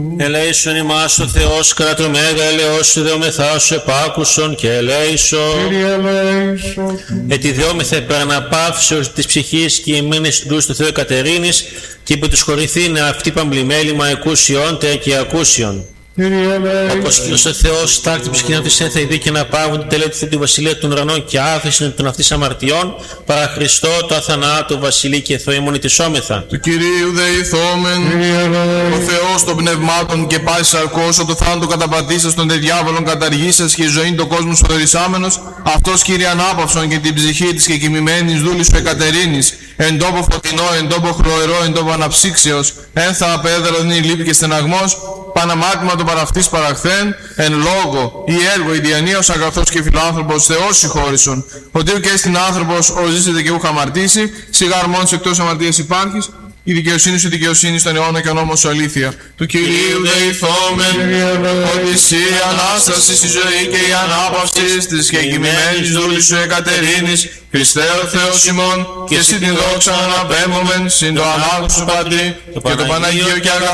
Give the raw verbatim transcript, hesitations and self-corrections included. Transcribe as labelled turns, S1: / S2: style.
S1: Ελέησον ημάς ο Θεός κατά το μέγα ελεός σου δεομεθά σου επάκουσον και ελέησον.
S2: Κύριε ελέησον.
S1: Ετιδεόμεθα επαναπαύσεως της ψυχής και ημίνης δούς του Θεού Εκατερίνης και υπό τους χωρηθήνε αυτή παμπλημέλημα εκούσιον τε και ακούσιον. Όπως Κύριος ο Θεός τάκτη ψυχήν αυτής ένθα η δίκη να πάγουν την τελέτηθη του βασιλεία των ουρανών και άφησιν των αυτής αμαρτιών παρά Χριστό το αθανάτου βασιλεί και Θεοήμων ητισόμεθα.
S3: Του Κυρίου δεηθόμεν, ο Θεός των πνευμάτων και πάση σαρκός, ο το θάνατο καταπατήσας των διάβολων καταργήσας και η ζωή το κόσμο σου δωρησάμενος, αυτός Κύριε ανάπαυσον και την ψυχή της και κοιμημένης δούλης σου Εκατερίνης, εν τόπο φωτεινό, εν τόπο χλωερό, εν τόπο αναψύξεως, ένθα απέδρον η λύπη και στεναγμός, παναμάτημα το παραυτής παραχθέν, εν λόγω ή έργο, η διανοίος αγαθός και φιλάνθρωπος Θεός συγχώρησον, ότι και στην άνθρωπος ο ζήσετε και ούχα αμαρτήσει, σιγάρ μόνος εκτός αμαρτίας υπάρχεις, η δικαιοσύνη σου δικαιοσύνη στον αιώνα και ο νόμος σου αλήθεια. Του Κυρίου δεηθόμεν, ότι εσύ η Ανάσταση, η ζωή και η ανάπαυση της και κοιμημένης δούλης σου Εκατερίνης, Χριστέ ο Θεός ημών, και εσύ την δόξα αναπέμπομεν, συν το ανάγνωστο Πατρί και το Παναγίο και αγαθό